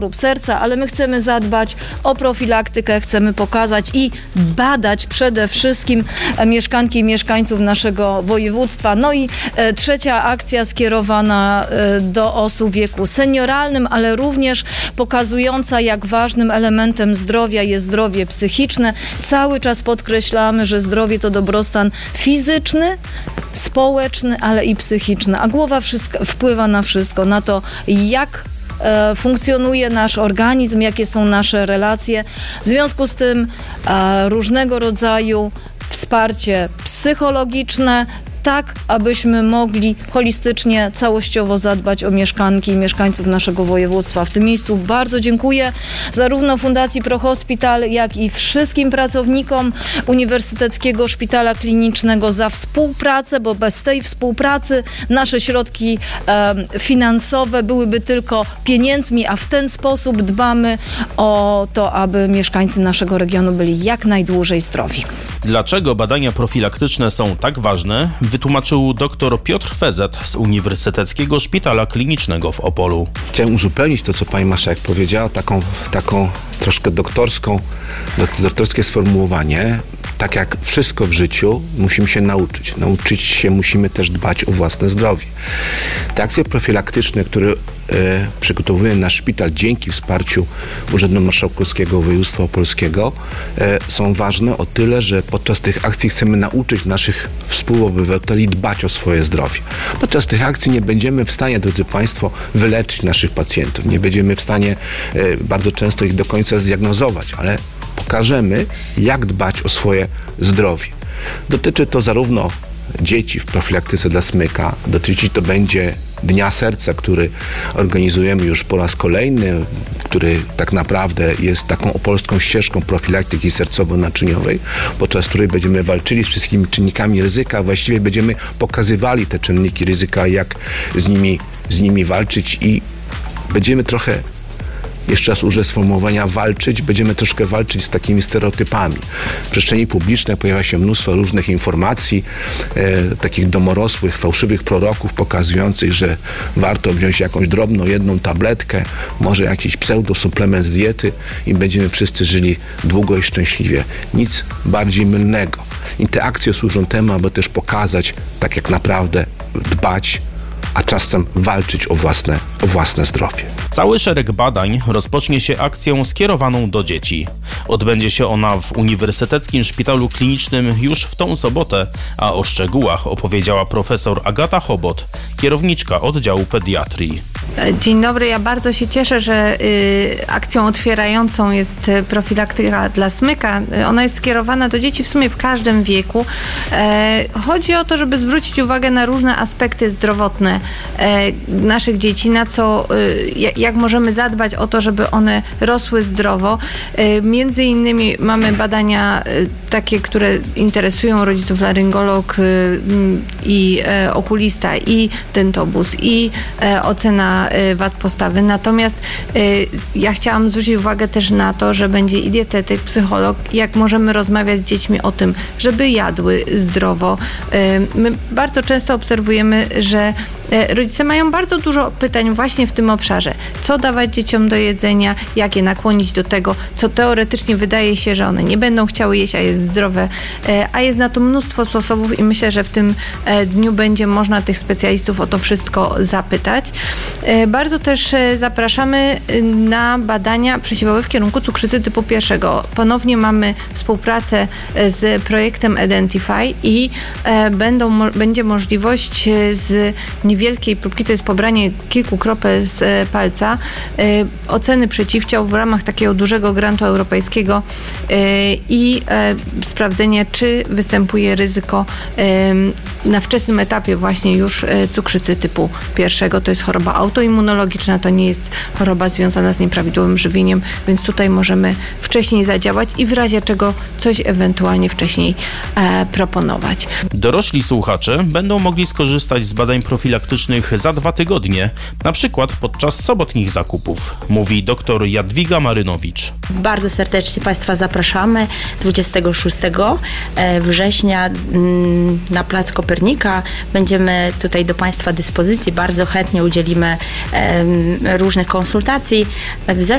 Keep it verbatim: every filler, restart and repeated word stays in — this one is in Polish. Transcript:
lub serca, ale my chcemy zadbać o profilaktykę, chcemy pokazać i badać przede wszystkim mieszkanki i mieszkańców naszego województwa. No i e, trzecia akcja skierowana e, do osób w wieku senioralnym, ale również pokazująca, jak ważnym elementem zdrowia jest zdrowie psychiczne. Cały czas podkreślamy, że zdrowie to dobrostan fizyczny, społeczny, ale i psychiczny, a głowa wszystko, wpływa na wszystko, na to, jak funkcjonuje nasz organizm, jakie są nasze relacje. W związku z tym e, różnego rodzaju wsparcie psychologiczne, tak abyśmy mogli holistycznie, całościowo zadbać o mieszkanki i mieszkańców naszego województwa. W tym miejscu bardzo dziękuję zarówno Fundacji ProHospital, jak i wszystkim pracownikom Uniwersyteckiego Szpitala Klinicznego za współpracę, bo bez tej współpracy nasze środki e, finansowe byłyby tylko pieniędzmi, a w ten sposób dbamy o to, aby mieszkańcy naszego regionu byli jak najdłużej zdrowi. Dlaczego badania profilaktyczne są tak ważne, wytłumaczył dr Piotr Fezet z Uniwersyteckiego Szpitala Klinicznego w Opolu. Chciałem uzupełnić to, co pani marszałek powiedziała, taką, taką troszkę doktorską, doktorskie sformułowanie. Tak jak wszystko w życiu, musimy się nauczyć. Nauczyć się musimy też dbać o własne zdrowie. Te akcje profilaktyczne, które e, przygotowuje nasz szpital dzięki wsparciu Urzędu Marszałkowskiego Województwa Opolskiego, e, są ważne o tyle, że podczas tych akcji chcemy nauczyć naszych współobywateli dbać o swoje zdrowie. Podczas tych akcji nie będziemy w stanie, drodzy Państwo, wyleczyć naszych pacjentów. Nie będziemy w stanie e, bardzo często ich do końca zdiagnozować, ale pokażemy, jak dbać o swoje zdrowie. Dotyczy to zarówno dzieci w profilaktyce dla smyka, dotyczyć to będzie Dnia Serca, który organizujemy już po raz kolejny, który tak naprawdę jest taką opolską ścieżką profilaktyki sercowo-naczyniowej, podczas której będziemy walczyli z wszystkimi czynnikami ryzyka, właściwie będziemy pokazywali te czynniki ryzyka, jak z nimi, z nimi walczyć i będziemy trochę, jeszcze raz użyję sformułowania, walczyć, będziemy troszkę walczyć z takimi stereotypami. W przestrzeni publicznej pojawia się mnóstwo różnych informacji, e, takich domorosłych, fałszywych proroków pokazujących, że warto wziąć jakąś drobną, jedną tabletkę, może jakiś pseudosuplement diety i będziemy wszyscy żyli długo i szczęśliwie. Nic bardziej mylnego. I te akcje służą temu, aby też pokazać, tak jak naprawdę dbać, a czasem walczyć o własne, o własne zdrowie. Cały szereg badań rozpocznie się akcją skierowaną do dzieci. Odbędzie się ona w Uniwersyteckim Szpitalu Klinicznym już w tą sobotę, a o szczegółach opowiedziała profesor Agata Chobot, kierowniczka oddziału pediatrii. Dzień dobry, ja bardzo się cieszę, że y, akcją otwierającą jest profilaktyka dla smyka. Ona jest skierowana do dzieci w sumie w każdym wieku. E, chodzi o to, żeby zwrócić uwagę na różne aspekty zdrowotne e, naszych dzieci, na co, y, jak możemy zadbać o to, żeby one rosły zdrowo. E, między innymi mamy badania y, takie, które interesują rodziców, laryngolog y, i y, okulista, i dentobus, i y, ocena wad postawy. Natomiast y, ja chciałam zwrócić uwagę też na to, że będzie i dietetyk, psycholog, jak możemy rozmawiać z dziećmi o tym, żeby jadły zdrowo. Y, my bardzo często obserwujemy, że y, rodzice mają bardzo dużo pytań właśnie w tym obszarze. Co dawać dzieciom do jedzenia, jak je nakłonić do tego, co teoretycznie wydaje się, że one nie będą chciały jeść, a jest zdrowe, y, a jest na to mnóstwo sposobów i myślę, że w tym y, dniu będzie można tych specjalistów o to wszystko zapytać. Bardzo też zapraszamy na badania przesiewowe w kierunku cukrzycy typu pierwszego. Ponownie mamy współpracę z projektem Identify i będą, będzie możliwość z niewielkiej próbki, to jest pobranie kilku kropel z palca, oceny przeciwciał w ramach takiego dużego grantu europejskiego i sprawdzenie, czy występuje ryzyko na wczesnym etapie właśnie już cukrzycy typu pierwszego. To jest choroba autoimmunologiczna, to nie jest choroba związana z nieprawidłowym żywieniem, więc tutaj możemy wcześniej zadziałać i w razie czego coś ewentualnie wcześniej e, proponować. Dorośli słuchacze będą mogli skorzystać z badań profilaktycznych profilaktycznych za dwa tygodnie, na przykład podczas sobotnich zakupów, mówi dr Jadwiga Marynowicz. Bardzo serdecznie Państwa zapraszamy dwudziestego szóstego września na Plac Kopernika. Będziemy tutaj do Państwa dyspozycji. Bardzo chętnie udzielimy różnych konsultacji. W